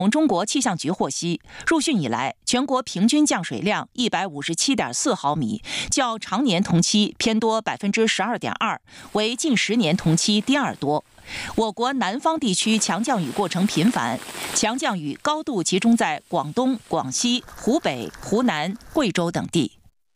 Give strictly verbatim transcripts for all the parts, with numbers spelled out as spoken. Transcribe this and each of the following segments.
从中国气象局获悉，入汛以来，全国平均降水量一百五十七点四毫米，较常年同期偏多百分之十二点二，为近十年同期第二多。我国南方地区强降雨过程频繁，强降雨高度集中在广东、广西、湖北、湖南、贵州等地。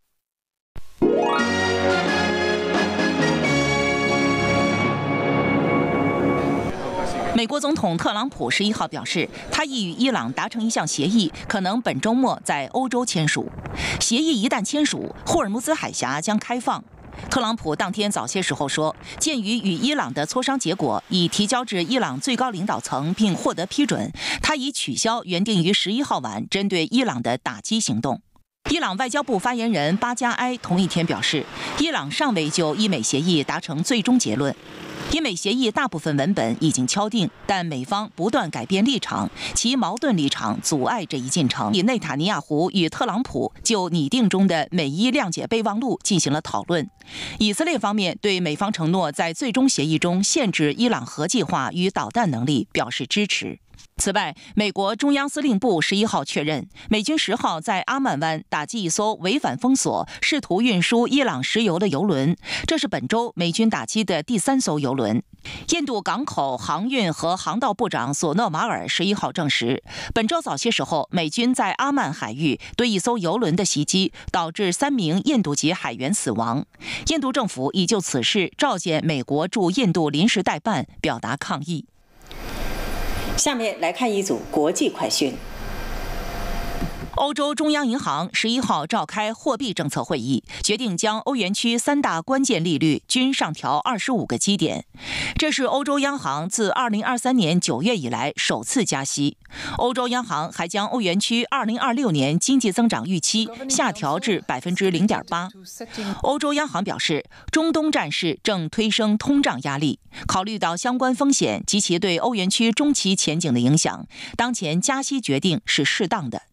美国总统特朗普十一号表示，他已与伊朗达成一项协议，可能本周末在欧洲签署。协议一旦签署，霍尔木兹海峡将开放。特朗普当天早些时候说，鉴于与伊朗的磋商结果已提交至伊朗最高领导层并获得批准，他已取消原定于十一号晚针对伊朗的打击行动。伊朗外交部发言人巴加埃同一天表示，伊朗尚未就伊美协议达成最终结论。伊美协议大部分文本已经敲定，但美方不断改变立场，其矛盾立场阻碍这一进程。以内塔尼亚胡与特朗普就拟定中的美伊谅解备忘录进行了讨论。以色列方面对美方承诺在最终协议中限制伊朗核计划与导弹能力表示支持。此外，美国中央司令部十一号确认，美军十号在阿曼湾打击一艘违反封锁、试图运输伊朗石油的油轮，这是本周美军打击的第三艘油轮。印度港口航运和航道部长索诺马尔十一号证实，本周早些时候，美军在阿曼海域对一艘油轮的袭击，导致三名印度籍海员死亡。印度政府已就此事召见美国驻印度临时代办，表达抗议。 下面来看一组国际快讯。 欧洲中央银行十一号召开货币政策会议，决定将欧元区三大关键利率均上调二十五个基点。这是欧洲央行自二零二三年九月以来首次加息。欧洲央行还将欧元区二零二六年经济增长预期下调至百分之零点八。欧洲央行表示，中东战事正推升通胀压力，考虑到相关风险及其对欧元区中期前景的影响，当前加息决定是适当的。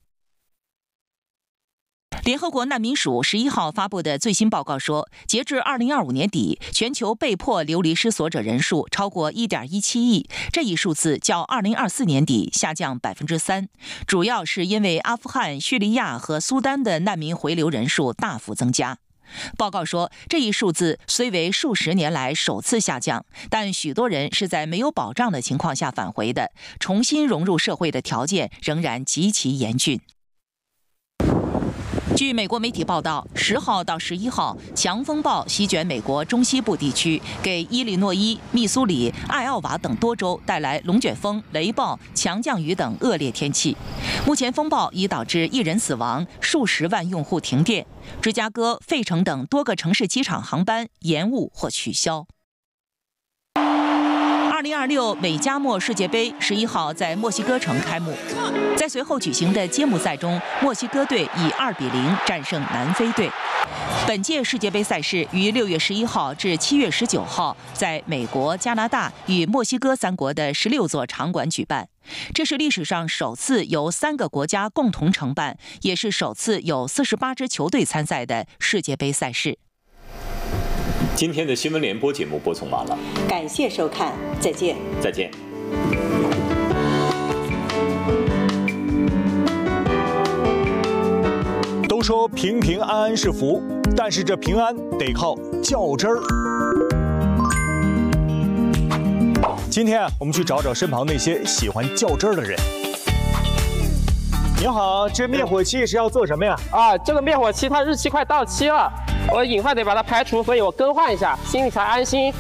联合国难民署十一号发布的最新报告说，截至二零二五年底，全球被迫流离失所者人数超过一点一七亿，这一数字较二零二四年底下降百分之三，主要是因为阿富汗、叙利亚和苏丹的难民回流人数大幅增加。报告说，这一数字虽为数十年来首次下降，但许多人是在没有保障的情况下返回的，重新融入社会的条件仍然极其严峻。据美国媒体报道，十号到十一号，强风暴席卷美国中西部地区，给伊利诺伊、密苏里、艾奥瓦等多州带来龙卷风、雷暴、强降雨等恶劣天气。目前，风暴已导致一人死亡，数十万用户停电。芝加哥、费城等多个城市机场航班延误或取消。二零二六美加墨世界杯十一号在墨西哥城开幕，在随后举行的揭幕赛中，墨西哥队以二比零战胜南非队。本届世界杯赛事于六月十一号至七月十九号在美国、加拿大与墨西哥三国的十六座场馆举办，这是历史上首次由三个国家共同承办，也是首次有四十八支球队参赛的世界杯赛事。 今天的新闻联播节目播送完了， 感谢收看，再见。 再见。 都说平平安安是福，但是这平安得靠较真儿。今天啊，我们去找找身旁那些喜欢较真儿的人。您好，这灭火器是要做什么呀？ 啊，这个灭火器它日期快到期了，我尽快得把它排除，所以我更换一下，心里才安心。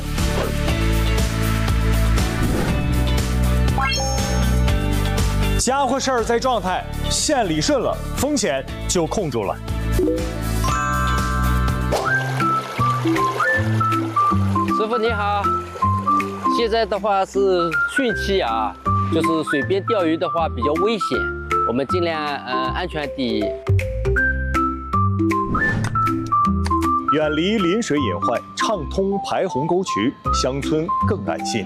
家伙事儿在状态，线理顺了，风险就控住了。 师傅你好，现在的话是汛期啊，就是水边钓鱼的话比较危险，我们尽量呃安全地远离临水隐患，畅通排洪沟渠，乡村更安心。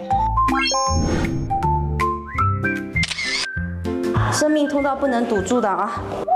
生命通道不能堵住的啊！